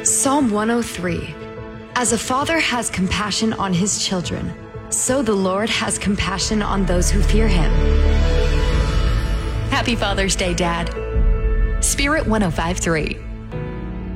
Psalm 103. As a father has compassion on his children, so the Lord has compassion on those who fear him. Happy Father's Day, Dad. Spirit 105.3.